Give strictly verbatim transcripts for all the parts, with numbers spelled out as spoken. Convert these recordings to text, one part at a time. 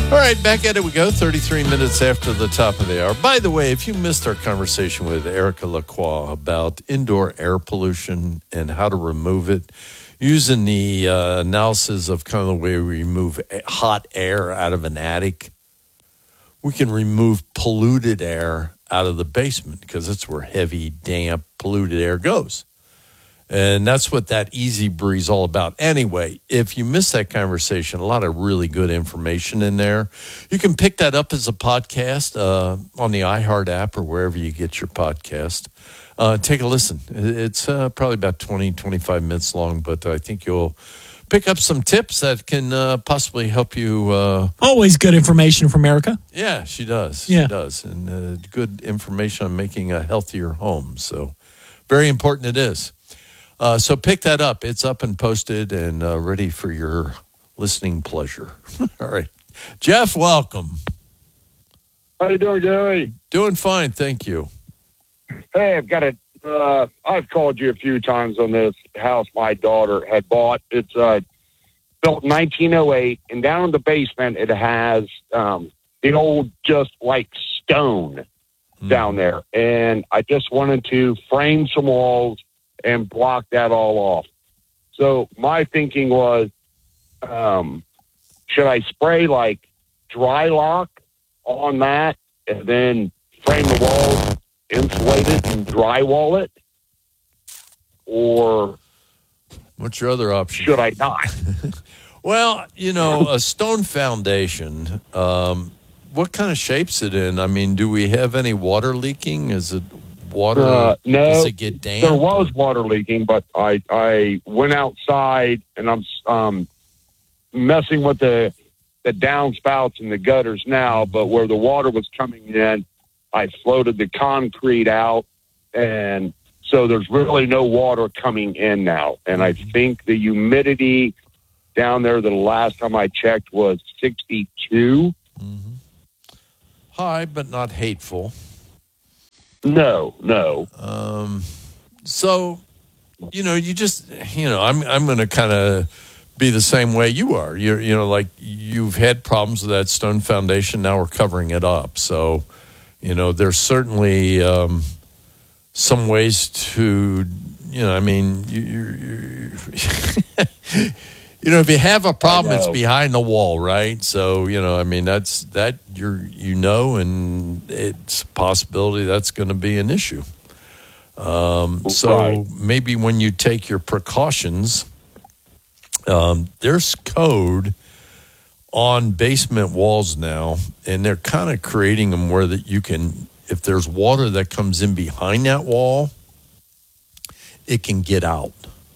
All right, back at it we go, thirty-three minutes after the top of the hour. By the way, if you missed our conversation with Erica Lacroix about indoor air pollution and how to remove it, using the uh, analysis of kind of the way we remove hot air out of an attic, we can remove polluted air out of the basement because that's where heavy, damp, polluted air goes. And that's what that Easy Breeze all about. Anyway, if you missed that conversation, a lot of really good information in there. You can pick that up as a podcast uh, on the iHeart app or wherever you get your podcast. Uh, take a listen. It's uh, probably about twenty, twenty-five minutes long, but I think you'll pick up some tips that can uh, possibly help you. Uh, Always good information from Erica. Yeah, she does. Yeah. She does. And uh, good information on making a healthier home. So very important it is. Uh, so pick that up. It's up and posted and uh, ready for your listening pleasure. All right. Jeff, welcome. How you doing, Joey? Doing fine, thank you. Hey, I've got a, uh, I've called you a few times on this house my daughter had bought. It's uh, built in nineteen oh eight, and down in the basement it has um, the old just like stone mm. down there. And I just wanted to frame some walls and block that all off. So my thinking was, um, should I spray like dry lock on that and then frame the walls, insulate it, and drywall it? Or what's your other option? Should I not? Well, you know, a stone foundation, um, what kind of shape's it in? I mean, do we have any water leaking? Is it water? Uh, no, does it get damp? There was water leaking, but I I went outside and I'm um, messing with the the downspouts and the gutters now. But where the water was coming in, I floated the concrete out, and so there's really no water coming in now. And I think the humidity down there, the last time I checked, was sixty-two. Mm-hmm. High, but not hateful. No, no. Um, so, you know, you just, you know, I'm I'm going to kind of be the same way you are. You're, you know, like you've had problems with that stone foundation. Now we're covering it up. So, you know, there's certainly um, some ways to, you know, I mean, you, you, you you know, if you have a problem, it's behind the wall, right? So, you know, I mean, that's that you're, you know, and it's a possibility that's going to be an issue. Um, so right. maybe when you take your precautions, um, there's code on basement walls now, and they're kind of creating them where that you can, if there's water that comes in behind that wall, it can get out.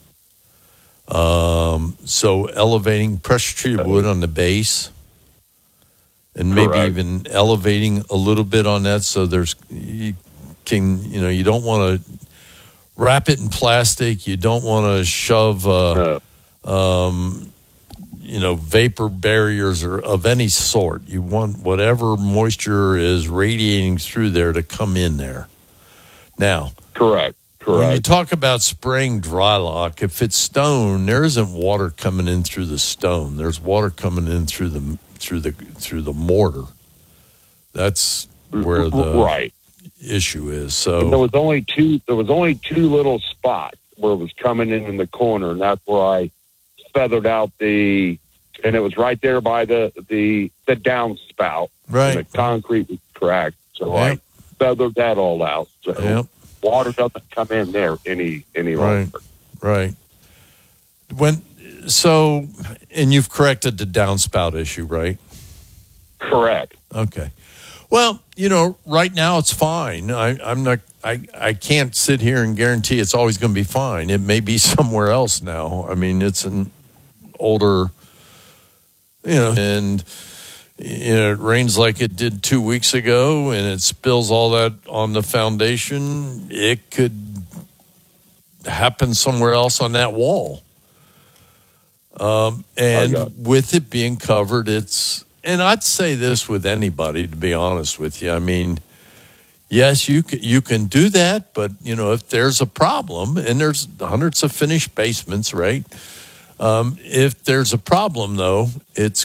Um, so elevating pressure treated wood on the base, and maybe Correct. even elevating a little bit on that. So there's, you can, you know, you don't want to wrap it in plastic. You don't want to shove, uh, um, you know, vapor barriers or of any sort. You want whatever moisture is radiating through there to come in there. Now, Correct. Correct. when you talk about spraying dry lock, if it's stone, there isn't water coming in through the stone. There's water coming in through the through the through the mortar. That's where the right. issue is. And So there was only two. There was only two little spots where it was coming in in the corner, and that's where I feathered out the. And it was right there by the the the downspout. Right. And the concrete was cracked, so Yep. I feathered that all out. So Yep. water doesn't come in there any any Right. longer. right. When so and you've corrected the downspout issue, right? Correct. Okay. Well, you know, right now it's fine. I, I'm not. I, I can't sit here and guarantee it's always going to be fine. It may be somewhere else now. I mean, it's an older, you know, and you know, it rains like it did two weeks ago, and it spills all that on the foundation. It could happen somewhere else on that wall. Um, and Okay. with it being covered, it's. And I'd say this with anybody, to be honest with you. I mean, yes, you can, you can do that, but, you know, if there's a problem, and there's hundreds of finished basements, right? Um, if there's a problem, though, it's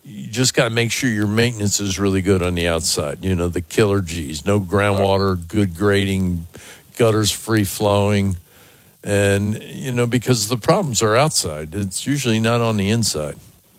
you just got to make sure your maintenance is really good on the outside. You know, the killer G's, no groundwater, good grading, gutters free flowing. And, you know, because the problems are outside. It's usually not on the inside.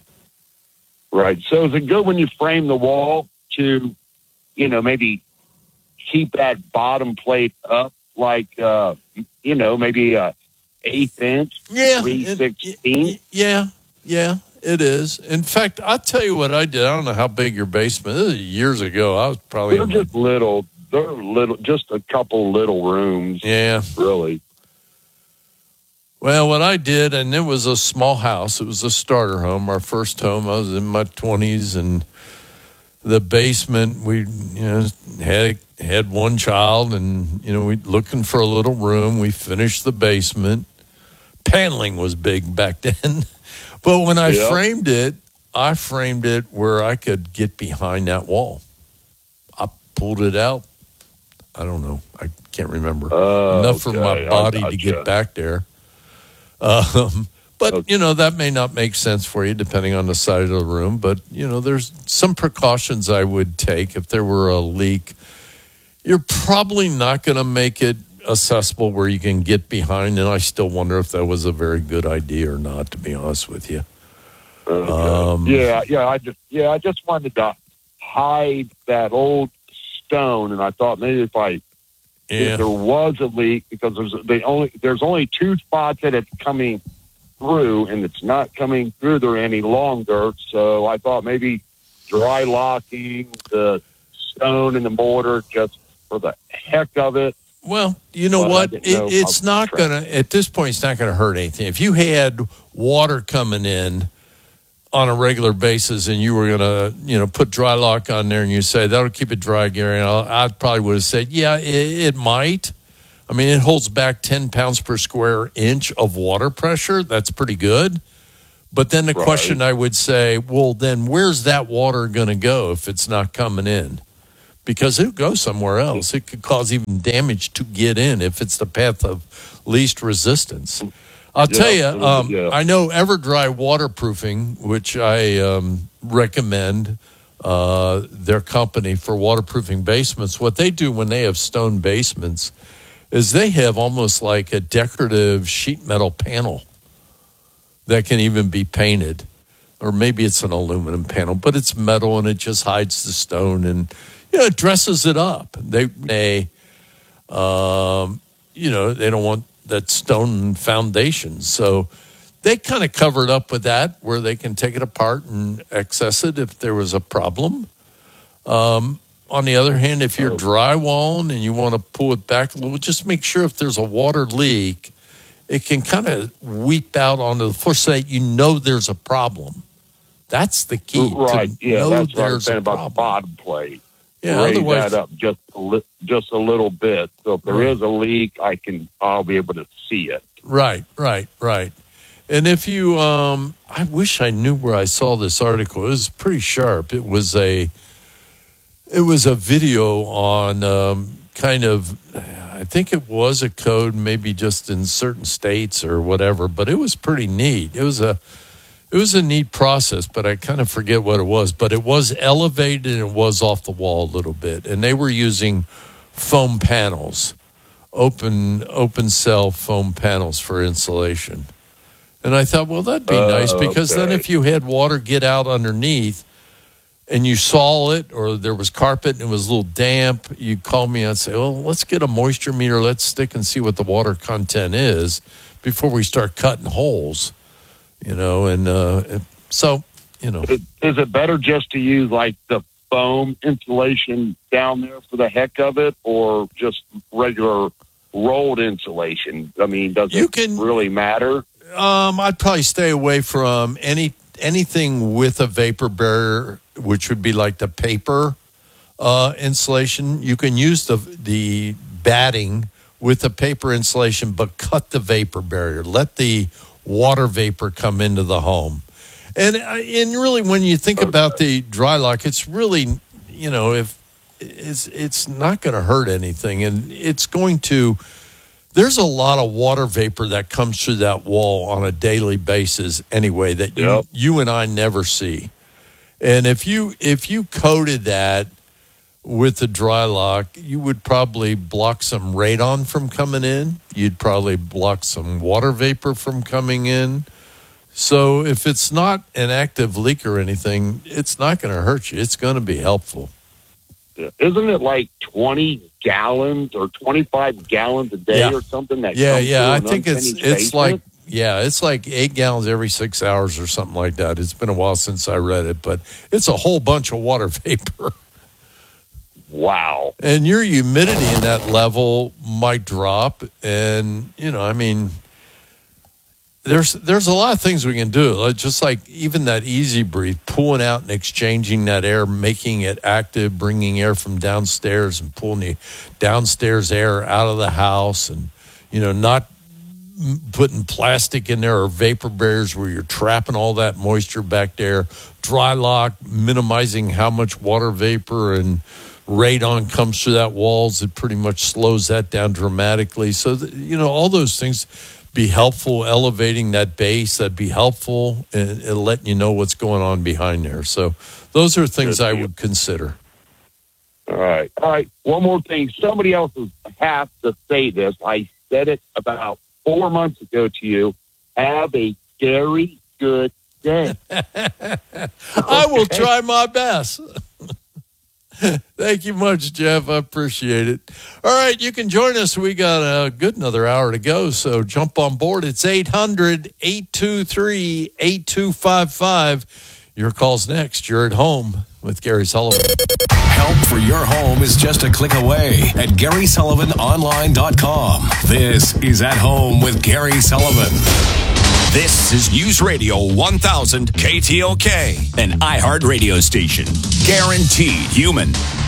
Right. So is it good when you frame the wall to, you know, maybe keep that bottom plate up like, uh, you know, maybe a eighth inch, yeah, three sixteenths? Yeah, yeah, it is. In fact, I'll tell you what I did. I don't know how big your basement is. Years ago, I was probably... They're just little. They're little, just a couple little rooms. Yeah. Really. Well, what I did, and it was a small house. It was a starter home, our first home. I was in my twenties, and the basement, we, you know, had had one child, and, you know, we looking for a little room. We finished the basement. Paneling was big back then. But when I yep. framed it, I framed it where I could get behind that wall. I pulled it out. I don't know. I can't remember. Uh, Enough okay. for my body to get you. back there. Um, but, okay. you know, that may not make sense for you depending on the side of the room. But, you know, there's some precautions I would take if there were a leak. You're probably not going to make it accessible where you can get behind. And I still wonder if that was a very good idea or not, to be honest with you. Okay. Um, yeah, yeah. I just, yeah, I just wanted to hide that old stone. And I thought maybe if I, Yeah. if there was a leak, because there's they only there's only two spots that it's coming through, and it's not coming through there any longer. So I thought maybe dry locking the stone and the mortar just for the heck of it. Well, you know But what? I didn't It, know it's how not to going to, at this point, it's not going to hurt anything. If you had water coming in on a regular basis and you were going to, you know, put dry lock on there and you say, that'll keep it dry, Gary, and I probably would have said, yeah, it, it might. I mean, it holds back ten pounds per square inch of water pressure. That's pretty good. But then the Right. question I would say, well, then where's that water going to go if it's not coming in? Because it'll go somewhere else. It could cause even damage to get in if it's the path of least resistance. I'll Yeah, tell you, it'll- um, yeah. I know EverDry waterproofing, which I um, recommend uh, their company for waterproofing basements. What they do when they have stone basements is they have almost like a decorative sheet metal panel that can even be painted. Or maybe it's an aluminum panel, but it's metal and it just hides the stone and, you know, it dresses it up. They, they um, you know, they don't want that stone foundation. So they kind of cover it up with that where they can take it apart and access it if there was a problem. Um, on the other hand, if you're Oh. drywalling and you want to pull it back a little, just make sure if there's a water leak, it can kind of weep out onto the floor so that you know there's a problem. That's the key. Right. To Yeah, know that's what I'm there's saying a about problem. the bottom plate. Yeah, Raise otherwise, that up just a li- just a little bit. So if there Right. is a leak, I can I'll be able to see it. right, right, right. And if you, um, I wish I knew where I saw this article. It was pretty sharp. It was a, it was a video on um, kind of, I think it was a code, maybe just in certain states or whatever. But it was pretty neat. It was a, it was a neat process, but I kind of forget what it was. But it was elevated and it was off the wall a little bit, and they were using foam panels, open open cell foam panels for insulation. And I thought, well, that'd be Oh, nice because then okay. if you had water get out underneath and you saw it or there was carpet and it was a little damp, you'd call me and say, well, let's get a moisture meter. Let's stick and see what the water content is before we start cutting holes, you know. And uh, so, you know. Is is it better just to use like the foam insulation down there for the heck of it, or just regular rolled insulation? I mean, does You it can- really matter? Um, I'd probably stay away from any anything with a vapor barrier, which would be like the paper uh, insulation. You can use the the batting with the paper insulation, but cut the vapor barrier. Let the water vapor come into the home. And uh, and really, when you think Okay. about the dry lock, it's really, you know, if it's it's not going to hurt anything, and it's going to. There's a lot of water vapor that comes through that wall on a daily basis anyway that you, Yep. you and I never see. And if you if you coated that with the dry lock, you would probably block some radon from coming in. You'd probably block some water vapor from coming in. So if it's not an active leak or anything, it's not going to hurt you. It's going to be helpful. Isn't it like twenty gallons or twenty-five gallons a day yeah. or something? That yeah, comes yeah. I through an think it's unfinished it's like basement? yeah, it's like eight gallons every six hours or something like that. It's been a while since I read it, but it's a whole bunch of water vapor. Wow. And your humidity in that level might drop. And, you know, I mean, there's there's a lot of things we can do. Like, just like even that easy breathe, pulling out and exchanging that air, making it active, bringing air from downstairs and pulling the downstairs air out of the house, and, you know, not putting plastic in there or vapor barriers where you're trapping all that moisture back there. Dry lock, minimizing how much water vapor and radon comes through that walls. It pretty much slows that down dramatically. So, that, you know, all those things be helpful. Elevating that base, that'd be helpful, and, and letting you know what's going on behind there. So those are things I would consider. All right. All right. One more thing. Somebody else has to say this. I said it about four months ago to you. Have a very good day. I will try my best. Thank you much, Jeff. I appreciate it. All right, you can join us. We got a good another hour to go, so jump on board. It's eight hundred, eight two three, eight two five five. Your call's next. You're at home with Gary Sullivan. Help for your home is just a click away at Gary Sullivan Online dot com. This is At Home with Gary Sullivan. This is News Radio one thousand K T L K, an iHeart radio station. Guaranteed human.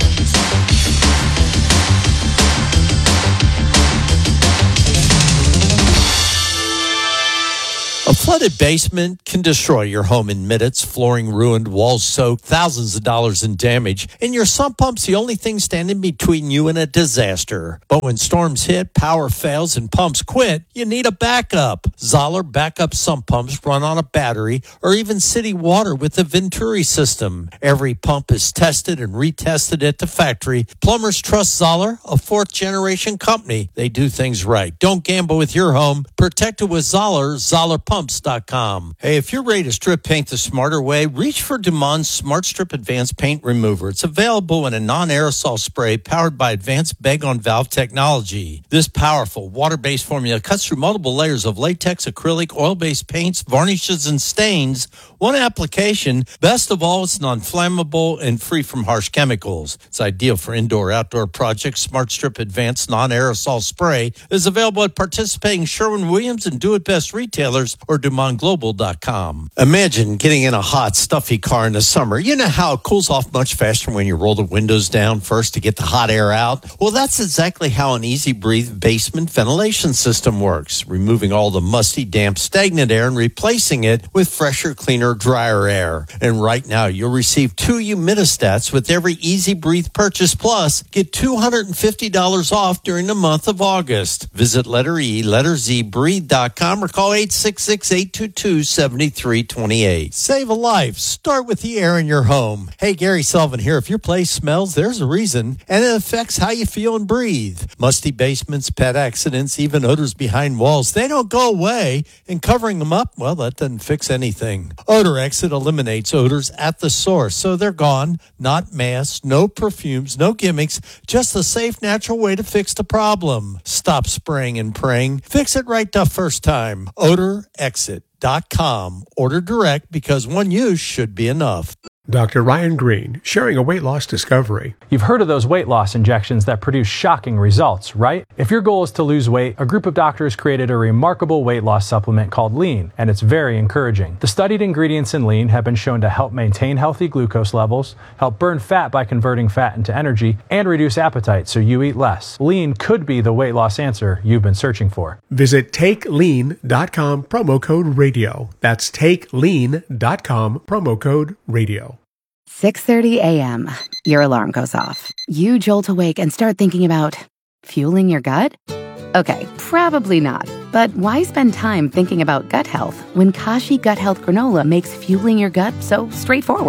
A flooded basement can destroy your home in minutes. Flooring ruined, walls soaked, thousands of dollars in damage. And your sump pump's the only thing standing between you and a disaster. But when storms hit, power fails, and pumps quit, you need a backup. Zoller backup sump pumps run on a battery or even city water with the Venturi system. Every pump is tested and retested at the factory. Plumbers trust Zoller, a fourth-generation company. They do things right. Don't gamble with your home. Protect it with Zoller, Zoller Pumps dot com. Hey, if you're ready to strip paint the smarter way, reach for Dumon's Smart Strip Advanced Paint Remover. It's available in a non-aerosol spray powered by advanced bag-on-valve technology. This powerful water-based formula cuts through multiple layers of latex, acrylic, oil-based paints, varnishes, and stains. One application. Best of all, it's non-flammable and free from harsh chemicals. It's ideal for indoor-outdoor projects. Smart Strip Advanced Non-Aerosol Spray is available at participating Sherwin-Williams and Do It Best retailers or Dumont Global dot com. Imagine getting in a hot, stuffy car in the summer. You know how it cools off much faster when you roll the windows down first to get the hot air out? Well, that's exactly how an Easy Breathe basement ventilation system works, removing all the musty, damp, stagnant air and replacing it with fresher, cleaner, drier air. And right now, you'll receive two humidistats with every Easy Breathe purchase. Plus, get two hundred fifty dollars off during the month of August. Visit letter E, letter Z, breathe dot com or call eight six six, eight two two, seven three two eight. Save a life. Start with the air in your home. Hey, Gary Sullivan here. If your place smells, there's a reason, and it affects how you feel and breathe. Musty basements, pet accidents, even odors behind walls, they don't go away, and covering them up, well, that doesn't fix anything. Odor Exit eliminates odors at the source, so they're gone. Not masks, no perfumes, no gimmicks, just a safe, natural way to fix the problem. Stop spraying and praying. Fix it right the first time. Odor Exit dot com. Order direct because one use should be enough. Doctor Ryan Green, sharing a weight loss discovery. You've heard of those weight loss injections that produce shocking results, right? If your goal is to lose weight, a group of doctors created a remarkable weight loss supplement called Lean, and it's very encouraging. The studied ingredients in Lean have been shown to help maintain healthy glucose levels, help burn fat by converting fat into energy, and reduce appetite so you eat less. Lean could be the weight loss answer you've been searching for. Visit take lean dot com, promo code radio. That's take lean dot com, promo code radio. six thirty a.m. Your alarm goes off. You jolt awake and start thinking about fueling your gut? Okay, probably not. But why spend time thinking about gut health when Kashi Gut Health Granola makes fueling your gut so straightforward?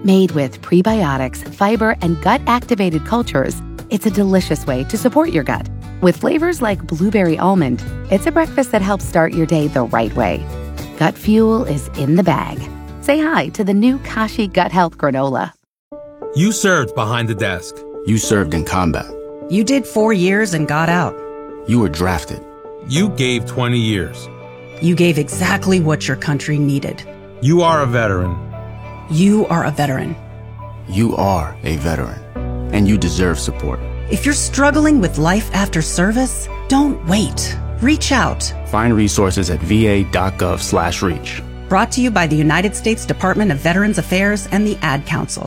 Made with prebiotics, fiber, and gut-activated cultures, it's a delicious way to support your gut. With flavors like blueberry almond, it's a breakfast that helps start your day the right way. Gut Fuel is in the bag. Say hi to the new Kashi Gut Health Granola. You served behind the desk. You served in combat. You did four years and got out. You were drafted. You gave twenty years. You gave exactly what your country needed. You are a veteran. You are a veteran. You are a veteran, and you deserve support. If you're struggling with life after service, don't wait. Reach out. Find resources at va.gov slash reach. Brought to you by the United States Department of Veterans Affairs and the Ad Council.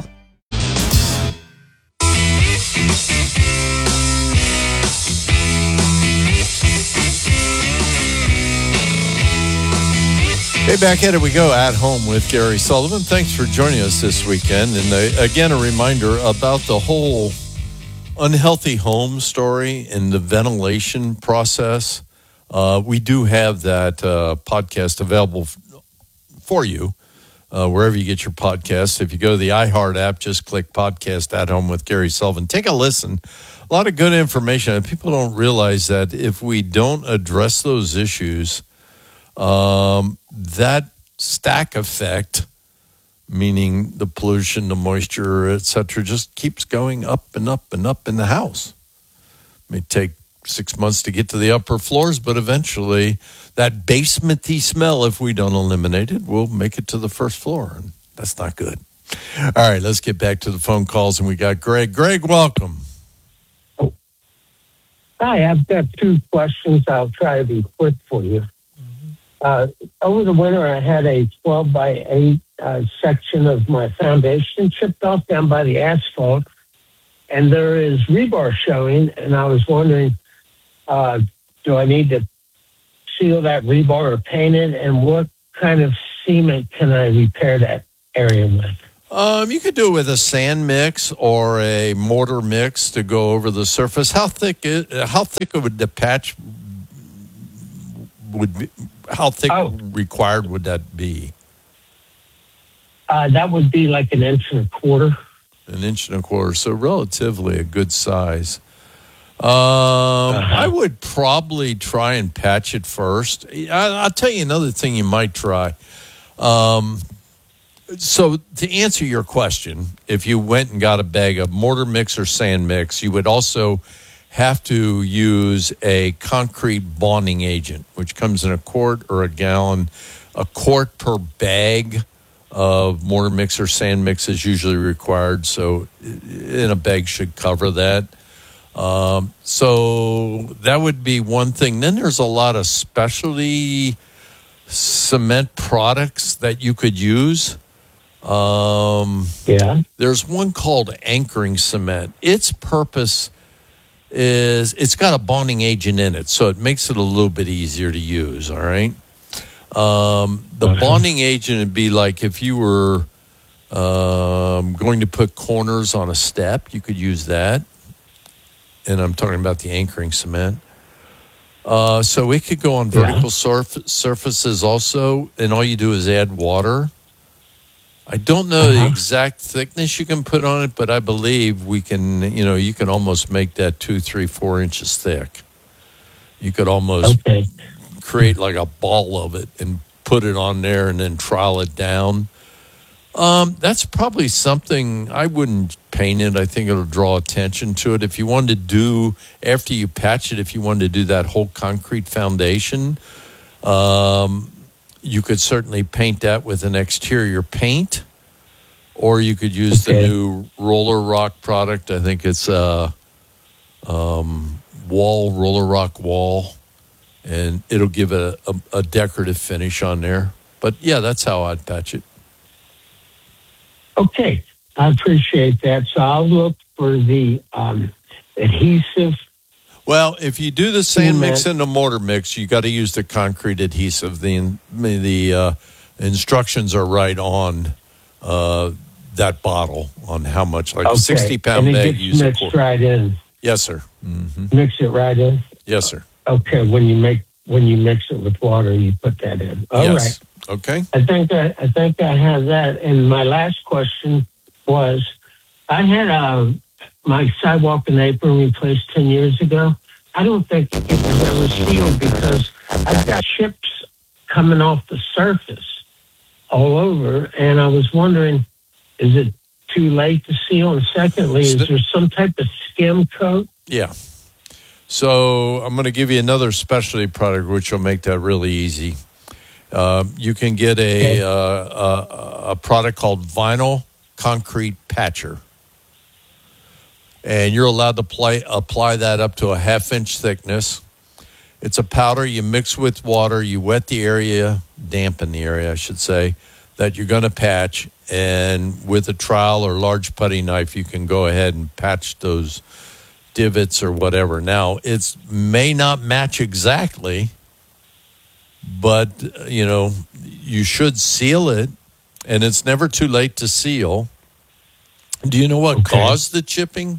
Hey, back at it we go, At Home with Gary Sullivan. Thanks for joining us this weekend. And uh, again, a reminder about the whole unhealthy home story and the ventilation process. Uh, we do have that uh, podcast available f- for you uh, wherever you get your podcasts. If you go to the iHeart app, just click Podcast At Home with Gary Sullivan. Take a listen. A lot of good information. And people don't realize that if we don't address those issues, Um, that stack effect, meaning the pollution, the moisture, et cetera, just keeps going up and up and up in the house. It may take six months to get to the upper floors, but eventually that basementy smell, if we don't eliminate it, will make it to the first floor. And that's not good. All right, let's get back to the phone calls. And we got Greg. Greg, welcome. Hi, I've got two questions. I'll try to be quick for you. Uh, over the winter, I had a twelve by eight uh, section of my foundation chipped off down by the asphalt, and there is rebar showing, and I was wondering, uh, do I need to seal that rebar or paint it, and what kind of cement can I repair that area with? Um, you could do it with a sand mix or a mortar mix to go over the surface. How thick is, how thick would the patch would be? How thick oh. required would that be? Uh, that would be like an inch and a quarter. An inch and a quarter, so relatively a good size. Um, uh-huh. I would probably try and patch it first. I, I'll tell you another thing you might try. Um, so to answer your question, if you went and got a bag of mortar mix or sand mix, you would also have to use a concrete bonding agent, which comes in a quart or a gallon. A quart per bag of mortar mix or sand mix is usually required, so in a bag should cover that. Um, so that would be one thing. Then there's a lot of specialty cement products that you could use. Um, yeah. There's one called anchoring cement. Its purpose is it's got a bonding agent in it, so it makes it a little bit easier to use, all right? Um, the uh-huh. bonding agent would be like if you were um, going to put corners on a step, you could use that. And I'm talking about the anchoring cement. Uh, so it could go on vertical yeah. surf- surfaces also, and all you do is add water. I don't know uh-huh. the exact thickness you can put on it, but I believe we can, you know, you can almost make that two, three, four inches thick. You could almost okay. create like a ball of it and put it on there and then trowel it down. Um, that's probably something I wouldn't paint it. I think it'll draw attention to it. If you wanted to do, after you patch it, if you wanted to do that whole concrete foundation, um, you could certainly paint that with an exterior paint, or you could use okay. the new Roller Rock product. I think it's a um, wall, Roller Rock wall, and it'll give a, a, a decorative finish on there. But, yeah, that's how I'd patch it. Okay, I appreciate that. So I'll look for the um, adhesive. Well, if you do the sand mix and the mortar mix, you got to use the concrete adhesive. The the uh, instructions are right on uh, that bottle on how much, like okay. a sixty pound and it bag. Gets use mixed right in. Yes, sir. Mm-hmm. Mix it right in. Yes, sir. Okay, when you make when you mix it with water, you put that in. All yes. right. Okay. I think I, I think I have that. And my last question was I had a, my sidewalk and apron replaced ten years ago. I don't think it was ever sealed because I've got chips coming off the surface all over, and I was wondering, is it too late to seal? And secondly, is there some type of skim coat? Yeah. So I'm going to give you another specialty product, which will make that really easy. Uh, you can get a, okay. uh, a a product called Vinyl Concrete Patcher, and you're allowed to play, apply that up to a half inch thickness. It's a powder you mix with water. You wet the area, dampen the area, I should say, that you're going to patch. And with a trowel or large putty knife, you can go ahead and patch those divots or whatever. Now, it may not match exactly, but, you know, you should seal it, and it's never too late to seal. Do you know what okay. caused the chipping?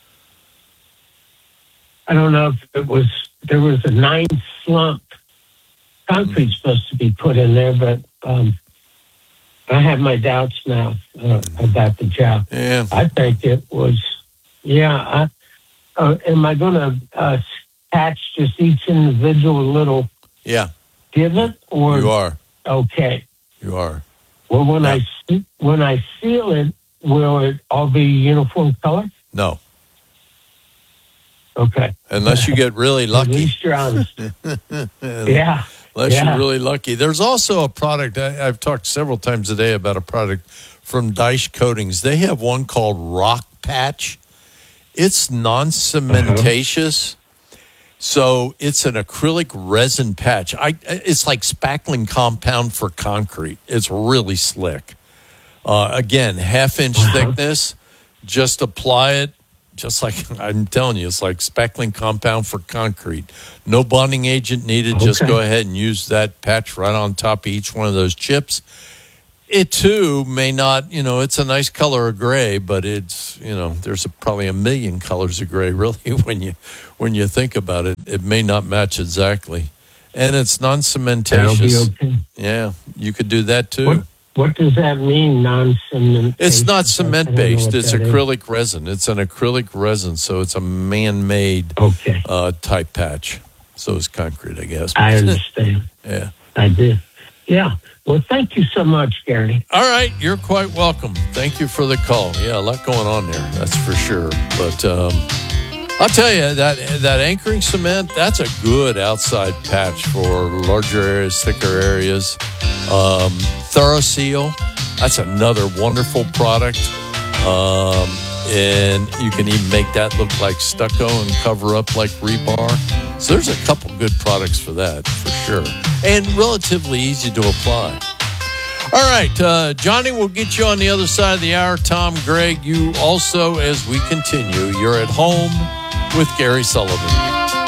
I don't know if it was, there was a nine slump concrete mm. supposed to be put in there, but um, I have my doubts now uh, about the job. Yeah. I think it was, yeah. I, uh, am I going to uh, patch just each individual little yeah. divot? Or, you are. Okay. You are. Well, when yeah. I when I seal it, will it all be uniform color? No. Okay. Unless you get really lucky. At least you're honest. yeah. Unless yeah. you're really lucky. There's also a product, I, I've talked several times a day about a product from Dyche Coatings. They have one called Rock Patch. It's non-cementatious. Uh-huh. So it's an acrylic resin patch. I, it's like spackling compound for concrete. It's really slick. Uh, again, half-inch uh-huh. thickness. Just apply it. Just like I'm telling you, it's like spackling compound for concrete. No bonding agent needed. Okay. Just go ahead and use that patch right on top of each one of those chips. It, too, may not, you know, it's a nice color of gray, but it's, you know, there's a, probably a million colors of gray, really, when you when you think about it. It may not match exactly. And it's non-cementatious. Okay. Yeah, you could do that, too. What, what does that mean, non-cement? It's not cement-based. It's acrylic is. resin. It's an acrylic resin, so it's a man-made okay. uh, type patch. So it's concrete, I guess. I understand. Yeah. I do. Yeah. Well, thank you so much, Gary. All right. You're quite welcome. Thank you for the call. Yeah, a lot going on there. That's for sure. But um, I'll tell you, that that anchoring cement, that's a good outside patch for larger areas, thicker areas. Um, ThoroSeal, that's another wonderful product. Um, and you can even make that look like stucco and cover up like rebar. So there's a couple good products for that, for sure. And relatively easy to apply. All right, uh, Johnny, we'll get you on the other side of the hour. Tom, Greg, you also, as we continue, you're at home with Gary Sullivan.